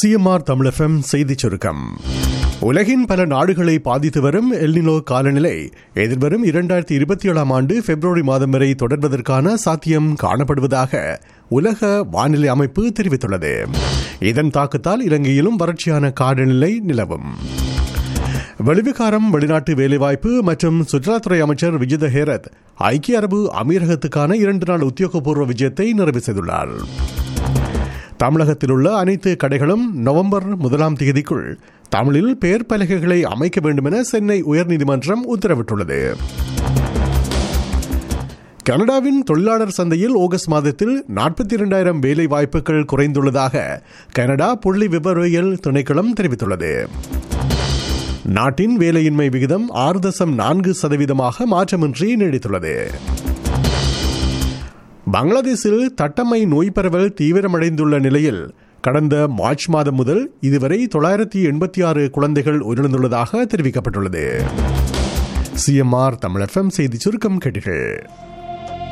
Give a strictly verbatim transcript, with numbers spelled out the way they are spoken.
CMR Tamil FM செய்திச் சுருக்கம். உலகின் பல நாடுகளை பாதித்து வரும் எல்னினோ காலநிலை எதிர்வரும் இரண்டாயிரத்தி இருபத்தி ஏழாம் ஆண்டு பிப்ரவரி மாதம் வரை தொடர்வதற்கான சாத்தியம் காணப்படுவதாக உலக வானிலை அமைப்பு தெரிவித்துள்ளது. இதன் தாக்கத்தால் இலங்கையிலும் வறட்சியான காலநிலை நிலவும். வெளிவிகாரம், வெளிநாட்டு வேலைவாய்ப்பு மற்றும் சுற்றுலாத்துறை அமைச்சர் விஜித ஹேரத் ஐக்கிய அரபு அமீரகத்துக்கான இரண்டு நாள் உத்தியோகபூர்வ விஜயத்தை நிறைவு செய்துள்ளார். தமிழகத்தில் உள்ள அனைத்து கடைகளும் நவம்பர் முதலாம் தேதிக்குள் தமிழில் பெயர் பலகைகளை அமைக்க வேண்டும் என சென்னை உயர்நீதிமன்றம் உத்தரவிட்டுள்ளது. கனடாவின் தொழிலாளர் சந்தையில் ஆகஸ்ட் மாதத்தில் நாற்பத்தி இரண்டாயிரம் வேலை வாய்ப்புகள் குறைந்துள்ளதாக கனடா புள்ளி விவரவியல் திணைக்களம் தெரிவித்துள்ளது. நாட்டின் வேலையின்மை விகிதம் ஆறு தசம் நான்கு சதவீதமாக மாற்றமின்றி நீடித்துள்ளது. பங்களாதேஷில் தட்டம்மை நோய் பரவல் தீவிரமடைந்துள்ள நிலையில் கடந்த மார்ச் மாதம் முதல் இதுவரை தொள்ளாயிரத்தி எண்பத்தி ஆறு குழந்தைகள் உயிரிழந்துள்ளதாக தெரிவிக்கப்பட்டுள்ளது. சிஎம்ஆர் தமிழ் எஃப்எம் செய்தி சுருக்கம் கேட்டீர்கள்.